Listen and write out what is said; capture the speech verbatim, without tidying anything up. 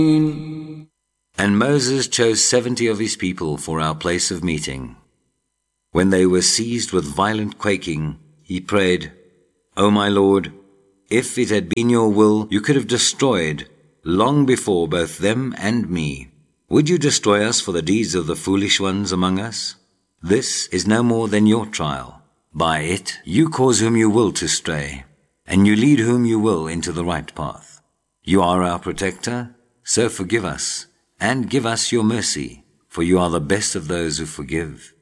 And Moses chose seventy of his people for our place of meeting. When they were seized with violent quaking, he prayed, O my Lord, if it had been your will, you could have destroyed long before both them and me. Would you destroy us for the deeds of the foolish ones among us? This is no more than your trial. By it, you cause whom you will to stray, and you lead whom you will into the right path. You are our protector, so forgive us, and give us your mercy, for you are the best of those who forgive.